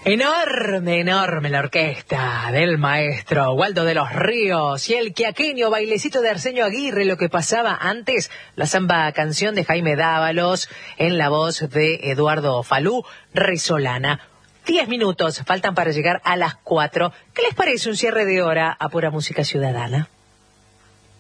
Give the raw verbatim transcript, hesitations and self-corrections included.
Enorme, enorme la orquesta del maestro Waldo de los Ríos y el quiaqueño bailecito de Arsenio Aguirre, lo que pasaba antes, la samba canción de Jaime Dávalos en la voz de Eduardo Falú Resolana. Diez minutos faltan para llegar a las cuatro. ¿Qué les parece un cierre de hora a Pura Música Ciudadana?